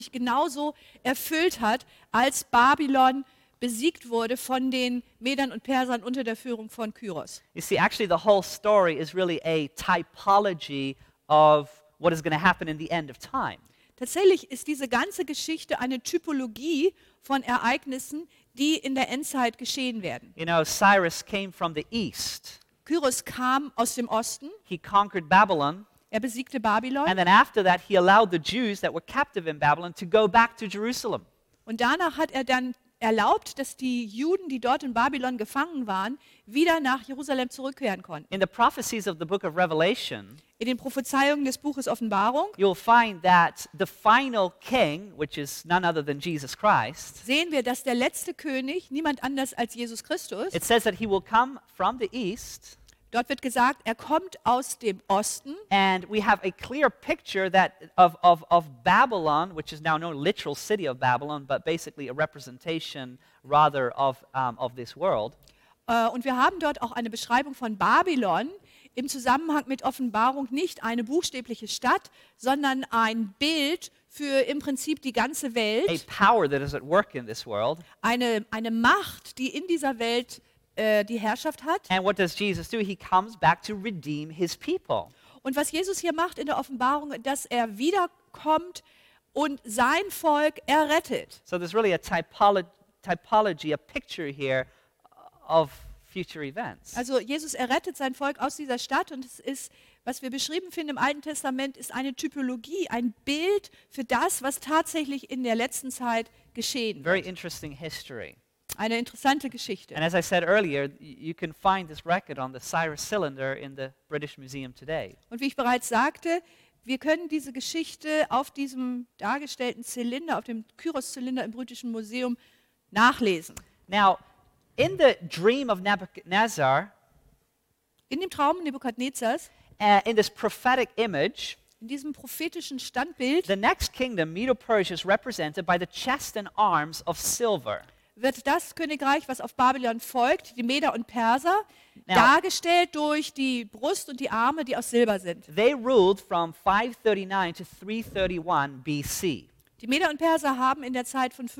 genauso erfüllt hat, als Babylon besiegt wurde von den Medern und Persern unter der Führung von Kyros. You see, actually, the whole story is really a typology of what is going to happen in the end of time. Tatsächlich ist diese ganze Geschichte eine Typologie von Ereignissen, die in der Endzeit geschehen werden. You know, Cyrus came from the east. Kyros kam aus dem Osten, He conquered Babylon. er besiegte Babylon And then after that, he allowed the Jews that were captive in Babylon to go back to Jerusalem. und danach hat er dann erlaubt, dass die Juden, die dort in Babylon gefangen waren, wieder nach Jerusalem zurückkehren konnten. In the prophecies of the book of Revelation, In den Prophezeiungen des Buches Offenbarung you'll find that the final king, which is none other than Jesus Christ, sehen wir, dass der letzte König niemand anders als Jesus Christus, it says that he will come from the east, dort wird gesagt, er kommt aus dem Osten. and we have a clear picture that of Babylon, which is now no literal city of Babylon, but basically a representation rather of this world. Und wir haben dort auch eine Beschreibung von Babylon im Zusammenhang mit Offenbarung, nicht eine buchstäbliche Stadt, sondern ein Bild für im Prinzip die ganze A Welt, power that is at work in this world. eine Macht, die in dieser Welt die Herrschaft hat. And what does Jesus do? He comes back to redeem his people. Und was Jesus hier macht in der Offenbarung, dass er wiederkommt und sein Volk errettet. So there's really a typology, a picture here of future events. Also Jesus errettet sein Volk aus dieser Stadt und es ist, was wir beschrieben finden im Alten Testament, ist eine Typologie, ein Bild für das, was tatsächlich in der letzten Zeit geschehen Very wird. interesting history. Eine interessante Geschichte. And as I said earlier, you can find this record on the Cyrus cylinder in the British Museum today. Und wie ich bereits sagte, wir können diese Geschichte auf diesem dargestellten Zylinder, auf dem Kyros-Zylinder im Britischen Museum nachlesen. Now, in the dream of Nebuchadnezzar, In dem Traum Nebukadnezars, in this prophetic image, in diesem prophetischen Standbild, the next kingdom, Medo-Persia, is represented by the chest and arms of silver. wird das Königreich, was auf Babylon folgt, die Meder und Perser, Now- dargestellt durch die Brust und die Arme, die aus Silber sind. They ruled from 539 to 331 BC. Die Meder und Perser haben in der Zeit von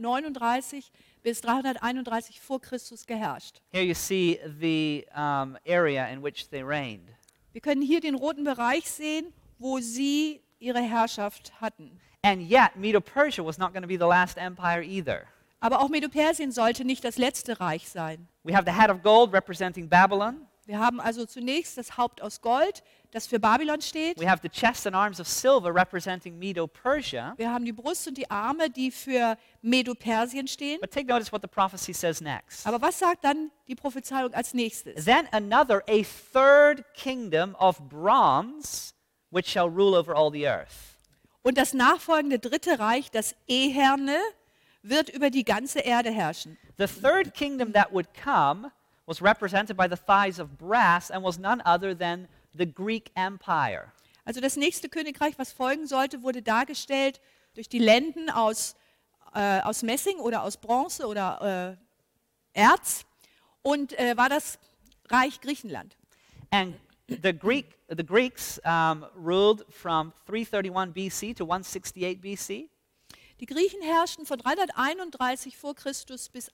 539 bis 331 vor Christus geherrscht. Here you see the area in which they reigned. Wir können hier den roten Bereich sehen, wo sie ihre Herrschaft hatten. And yet, Medo-Persia was not going to be the last empire either. Aber auch Medo-Persien sollte nicht das letzte Reich sein. We have the head of gold representing Babylon. Wir haben also zunächst das Haupt aus Gold, das für Babylon steht. We have the chest and arms of silver representing Medo-Persia. Wir haben die Brust und die Arme, die für Medo-Persien stehen. But take notice what the prophecy says next. Aber was sagt dann die Prophezeiung als nächstes? Then another, a third kingdom of bronze, which shall rule over all the earth. Und das nachfolgende dritte Reich, das Eherne, wird über die ganze Erde herrschen. The third kingdom that would come was represented by the thighs of brass and was none other than the Greek Empire. Also das nächste Königreich, was folgen sollte, wurde dargestellt durch die Lenden aus Messing oder aus Bronze oder Erz und war das Reich Griechenland. And the Greeks ruled from 331 BC to 168 BC. Die Griechen herrschten von 331 vor Christus bis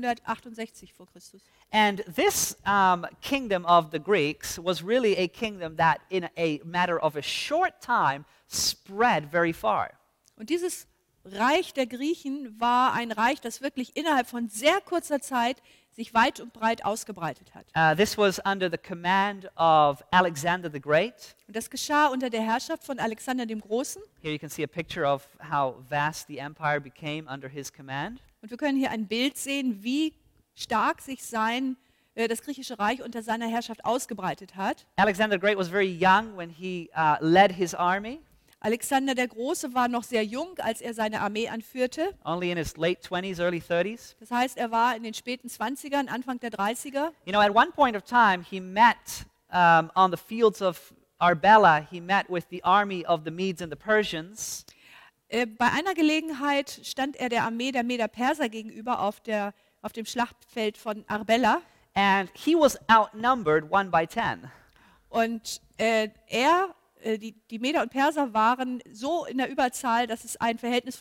168 vor Christus. And this kingdom of the Greeks was really a kingdom that in a matter of a short time spread very far. Und dieses Reich der Griechen war ein Reich, das wirklich innerhalb von sehr kurzer Zeit sich weit und breit ausgebreitet hat. This was under the command of Alexander the Great. Und das geschah unter der Herrschaft von Alexander dem Großen. Here you can see a picture of how vast the empire became under his command. Und wir können hier ein Bild sehen, wie stark sich das griechische Reich unter seiner Herrschaft ausgebreitet hat. Alexander the Great was very young when he led his army, Alexander der Große war noch sehr jung, als er seine Armee anführte. only in his late 20s, early 30s. Das heißt, er war in den späten 20ern, Anfang der 30er. You know, at one point of time, he met on the fields of Arbela, he met with the army of the Medes and the Persians. Bei einer Gelegenheit stand er der Armee der Meder-Perser gegenüber auf dem Schlachtfeld von Arbela. And he was outnumbered 1 by 10. Und er die Meder und Perser waren so in der Überzahl, dass es ein Verhältnis